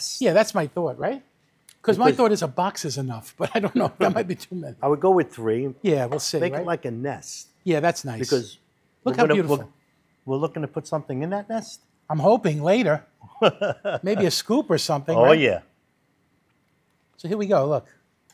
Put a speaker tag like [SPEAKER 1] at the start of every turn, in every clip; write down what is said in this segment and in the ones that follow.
[SPEAKER 1] nest.
[SPEAKER 2] Yeah, that's my thought, right? Because my thought is a box is enough, but I don't know. That might be too many.
[SPEAKER 1] I would go with 3.
[SPEAKER 2] Yeah, we'll see,
[SPEAKER 1] Make
[SPEAKER 2] right?
[SPEAKER 1] it like a nest.
[SPEAKER 2] Yeah, that's nice.
[SPEAKER 1] Because
[SPEAKER 2] look how beautiful.
[SPEAKER 1] We're looking to put something in that nest.
[SPEAKER 2] I'm hoping later. Maybe a scoop or something,
[SPEAKER 1] Oh,
[SPEAKER 2] right?
[SPEAKER 1] yeah.
[SPEAKER 2] So here we go, look.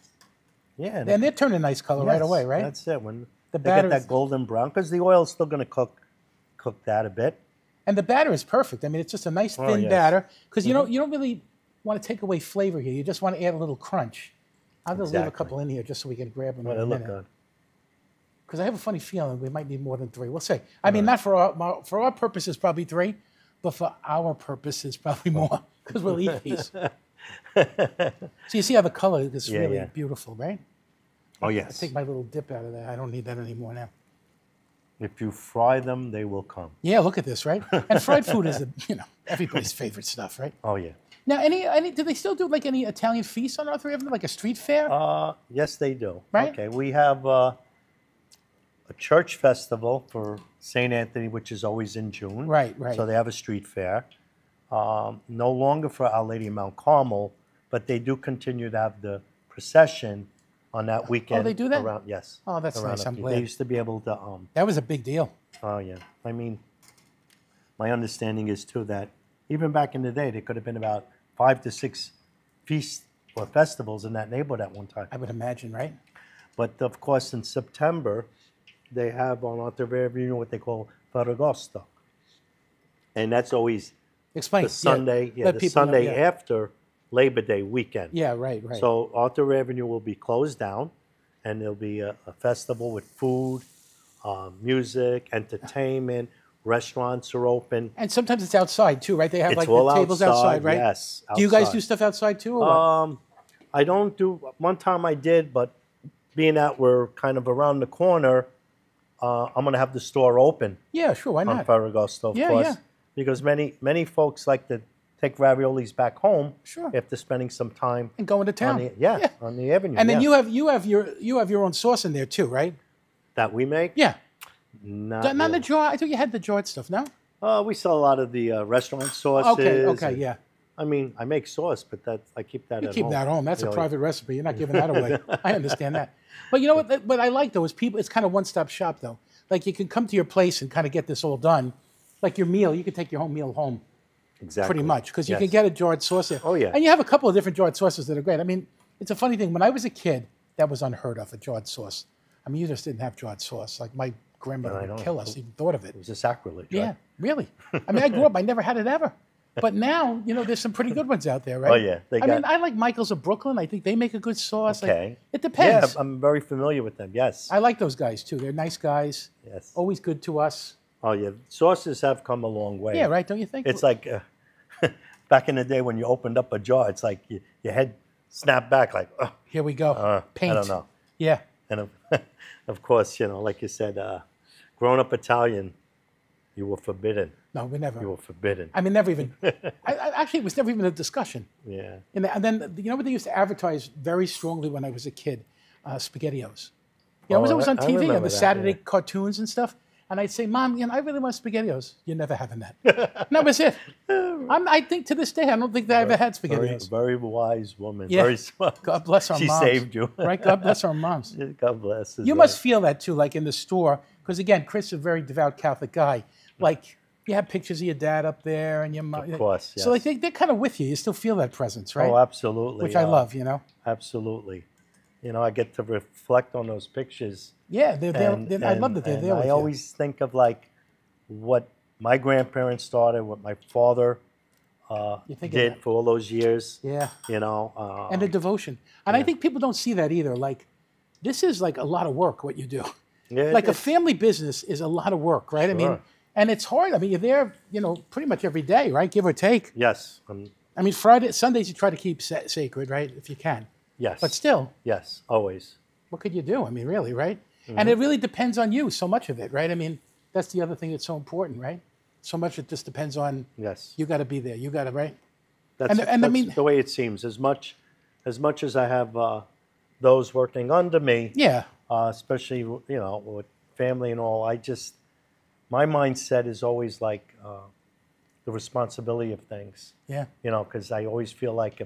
[SPEAKER 1] Yeah.
[SPEAKER 2] And they're turning nice color right away, right?
[SPEAKER 1] That's it. When
[SPEAKER 2] The
[SPEAKER 1] they
[SPEAKER 2] batter
[SPEAKER 1] get that golden brown, because the oil's still going to cook that a bit.
[SPEAKER 2] And the batter is perfect. I mean, it's just a nice thin
[SPEAKER 1] yes.
[SPEAKER 2] batter. Because you don't really want to take away flavor here. You just want to add a little crunch. I'll just leave a couple in here just so we can grab them in a
[SPEAKER 1] Look
[SPEAKER 2] minute.
[SPEAKER 1] good.
[SPEAKER 2] Because I have a funny feeling we might need more than 3. We'll see. I mean, not for our purposes, probably 3, but for our purposes, probably more, because we'll eat these. So you see how the color is really beautiful, right?
[SPEAKER 1] Oh, yes.
[SPEAKER 2] I take my little dip out of that. I don't need that anymore now.
[SPEAKER 1] If you fry them, they will come.
[SPEAKER 2] Yeah, look at this, right? And fried food is, everybody's favorite stuff, right?
[SPEAKER 1] Oh, yeah.
[SPEAKER 2] Now, do they still do like any Italian feasts on Arthur Avenue, like a street fair?
[SPEAKER 1] Yes, they do.
[SPEAKER 2] Right?
[SPEAKER 1] Okay, we have a church festival for St. Anthony, which is always in June.
[SPEAKER 2] Right.
[SPEAKER 1] So they have a street fair. No longer for Our Lady of Mount Carmel, but they do continue to have the procession on that weekend.
[SPEAKER 2] Oh, they do that?
[SPEAKER 1] Yes.
[SPEAKER 2] Oh, that's nice. I'm glad.
[SPEAKER 1] They used to be able to.
[SPEAKER 2] That was a big deal.
[SPEAKER 1] Oh, yeah. I mean, my understanding is, too, that even back in the day, there could have been about 5 to 6 feasts or festivals in that neighborhood at one time.
[SPEAKER 2] I would imagine, right?
[SPEAKER 1] But, of course, in September, they have on Arthur Avenue what they call Ferragosto. And that's always
[SPEAKER 2] Explain.
[SPEAKER 1] the Sunday,
[SPEAKER 2] Let
[SPEAKER 1] the
[SPEAKER 2] people know,
[SPEAKER 1] Sunday after Labor Day weekend.
[SPEAKER 2] Yeah, right.
[SPEAKER 1] So Arthur Avenue will be closed down, and there'll be a festival with food, music, entertainment. Restaurants are open.
[SPEAKER 2] And sometimes it's outside too, right? They have
[SPEAKER 1] It's
[SPEAKER 2] like
[SPEAKER 1] all
[SPEAKER 2] the tables outside, right?
[SPEAKER 1] Yes.
[SPEAKER 2] Do you guys
[SPEAKER 1] outside.
[SPEAKER 2] do stuff outside too, or what?
[SPEAKER 1] I don't do. One time I did, but being that we're kind of around the corner, I'm going to have the store open.
[SPEAKER 2] Yeah, sure. Why
[SPEAKER 1] On
[SPEAKER 2] not?
[SPEAKER 1] Ferragosto, of course. Because many folks like to take raviolis back home.
[SPEAKER 2] Sure.
[SPEAKER 1] After spending some time
[SPEAKER 2] And go into town.
[SPEAKER 1] on the avenue.
[SPEAKER 2] And then you have your own sauce in there too, right?
[SPEAKER 1] That we make.
[SPEAKER 2] Yeah.
[SPEAKER 1] Not
[SPEAKER 2] Not
[SPEAKER 1] really.
[SPEAKER 2] the jar. I thought you had the jarred stuff. No.
[SPEAKER 1] We sell a lot of the restaurant sauces.
[SPEAKER 2] Okay.
[SPEAKER 1] and-
[SPEAKER 2] Yeah.
[SPEAKER 1] I mean, I make sauce, but I keep that
[SPEAKER 2] You
[SPEAKER 1] at
[SPEAKER 2] keep
[SPEAKER 1] home.
[SPEAKER 2] that home. That's a
[SPEAKER 1] You know,
[SPEAKER 2] private recipe. You're not giving that away. I understand that. But you know what I like though is people. It's kind of one-stop shop though. Like you can come to your place and kind of get this all done. Like your meal, you can take your whole meal home.
[SPEAKER 1] Exactly.
[SPEAKER 2] Pretty much, because you
[SPEAKER 1] Yes.
[SPEAKER 2] can get a jarred sauce there.
[SPEAKER 1] Oh, yeah.
[SPEAKER 2] And you have a couple of different jarred sauces that are great. I mean, it's a funny thing. When I was a kid, that was unheard of, a jarred sauce. I mean, you just didn't have jarred sauce. Like my grandmother
[SPEAKER 1] I
[SPEAKER 2] would
[SPEAKER 1] know.
[SPEAKER 2] kill us even thought of it.
[SPEAKER 1] It was a sacrilege.
[SPEAKER 2] Yeah,
[SPEAKER 1] Right?
[SPEAKER 2] really. I mean, I grew up, I never had it ever. But now, there's some pretty good ones out there, right?
[SPEAKER 1] Oh, yeah.
[SPEAKER 2] I mean, I like Michael's of Brooklyn. I think they make a good sauce.
[SPEAKER 1] Okay.
[SPEAKER 2] Like, it depends.
[SPEAKER 1] Yeah, I'm very familiar with them. Yes.
[SPEAKER 2] I like those guys too. They're nice guys.
[SPEAKER 1] Yes.
[SPEAKER 2] Always good to us.
[SPEAKER 1] Oh, yeah. Sauces have come a long way.
[SPEAKER 2] Yeah, right. Don't you think?
[SPEAKER 1] It's like back in the day when you opened up a jar, it's like your head snapped back like, oh,
[SPEAKER 2] Here we go. Paint.
[SPEAKER 1] I don't know.
[SPEAKER 2] Yeah.
[SPEAKER 1] And of course, like you said, growing up Italian, you were forbidden.
[SPEAKER 2] No, we never.
[SPEAKER 1] You were forbidden.
[SPEAKER 2] I mean, never even. Actually, it was never even a discussion.
[SPEAKER 1] Yeah.
[SPEAKER 2] And then, you know what they used to advertise very strongly when I was a kid? SpaghettiOs. You know, it was always on
[SPEAKER 1] I
[SPEAKER 2] TV on
[SPEAKER 1] remember
[SPEAKER 2] the
[SPEAKER 1] that,
[SPEAKER 2] Saturday
[SPEAKER 1] yeah.
[SPEAKER 2] cartoons and stuff. And I'd say, Mom, I really want SpaghettiOs. You're never having that. And that was it. I think to this day, I don't think that I ever had SpaghettiOs.
[SPEAKER 1] Very wise woman.
[SPEAKER 2] Yeah.
[SPEAKER 1] Very smart.
[SPEAKER 2] God bless our
[SPEAKER 1] She
[SPEAKER 2] moms.
[SPEAKER 1] saved you.
[SPEAKER 2] Right? God bless our moms.
[SPEAKER 1] God bless.
[SPEAKER 2] You must feel that too, like in the store. Because again, Chris is a very devout Catholic guy. Like, you have pictures of your dad up there and your mom.
[SPEAKER 1] Of course,
[SPEAKER 2] So
[SPEAKER 1] yes.
[SPEAKER 2] like they're kind of with you. You still feel that presence, right?
[SPEAKER 1] Oh, absolutely.
[SPEAKER 2] Which I love,
[SPEAKER 1] Absolutely. I get to reflect on those pictures.
[SPEAKER 2] Yeah, I love that they're there with
[SPEAKER 1] I
[SPEAKER 2] you.
[SPEAKER 1] always think of like what my grandparents started, what my father
[SPEAKER 2] You think of
[SPEAKER 1] did
[SPEAKER 2] that.
[SPEAKER 1] for all those years.
[SPEAKER 2] Yeah.
[SPEAKER 1] And
[SPEAKER 2] The devotion. And I think people don't see that either. Like, this is like a lot of work, what you do.
[SPEAKER 1] Yeah,
[SPEAKER 2] Like a
[SPEAKER 1] it's-
[SPEAKER 2] family business is a lot of work, right? I mean,
[SPEAKER 1] Sure.
[SPEAKER 2] and it's hard. I mean, you're there, pretty much every day, right? Give or take.
[SPEAKER 1] Yes.
[SPEAKER 2] I mean, Sundays you try to keep sacred, right? If you can.
[SPEAKER 1] Yes.
[SPEAKER 2] But still,
[SPEAKER 1] Yes, always.
[SPEAKER 2] what could you do? I mean, really, right?
[SPEAKER 1] Mm-hmm.
[SPEAKER 2] And it really depends on you, so much of it, right? I mean, that's the other thing that's so important, right? So much it just depends on
[SPEAKER 1] Yes.
[SPEAKER 2] you got to be there. You got to, right?
[SPEAKER 1] That's,
[SPEAKER 2] and I
[SPEAKER 1] that's
[SPEAKER 2] mean-
[SPEAKER 1] the way it seems. As much as I have those working under me,
[SPEAKER 2] Yeah.
[SPEAKER 1] especially with family and all, my mindset is always like the responsibility of things.
[SPEAKER 2] Yeah.
[SPEAKER 1] You know, because I always feel like if